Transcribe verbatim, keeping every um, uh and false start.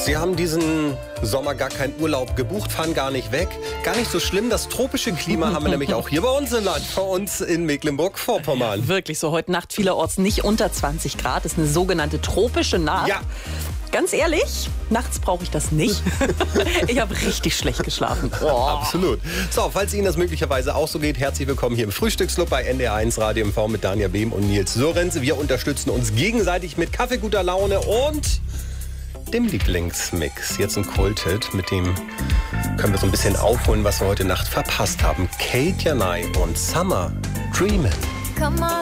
Sie haben diesen Sommer gar keinen Urlaub gebucht, fahren gar nicht weg. Gar nicht so schlimm. Das tropische Klima haben wir nämlich auch hier bei uns im Land, bei uns in Mecklenburg-Vorpommern. Wirklich so, heute Nacht vielerorts nicht unter zwanzig Grad. Das ist eine sogenannte tropische Nacht. Ja. Ganz ehrlich, nachts brauche ich das nicht. Ich habe richtig schlecht geschlafen. Oh. Absolut. So, falls Ihnen das möglicherweise auch so geht, herzlich willkommen hier im Frühstücksclub bei N D R eins Radio M V mit Danja Behm und Nils Sorenz. Wir unterstützen uns gegenseitig mit Kaffee, guter Laune und dem Lieblingsmix. Jetzt ein Kulthit, mit dem können wir so ein bisschen aufholen, was wir heute Nacht verpasst haben. Kate Janai und Summer Dreamin'. Come on.